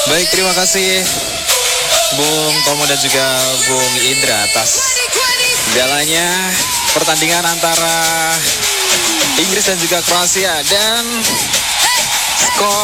Baik, terima kasih Bung Tomo dan juga Bung Indra atas galanya pertandingan antara Inggris dan juga Kroasia, dan skor